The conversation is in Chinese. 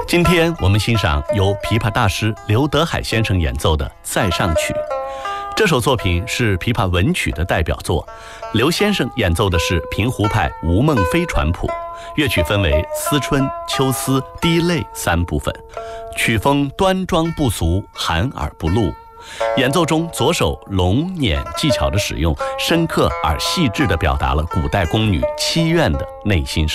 今天我们欣赏由琵琶大师刘德海先生演奏的《塞上曲》。这首作品是琵琶文曲的代表作，刘先生演奏的是平湖派吴孟非传谱，乐曲分为思春、秋思、滴泪3部分，曲风端庄不俗，含而不露。演奏中左手龙捻技巧的使用，深刻而细致地表达了古代宫女凄怨的内心世界。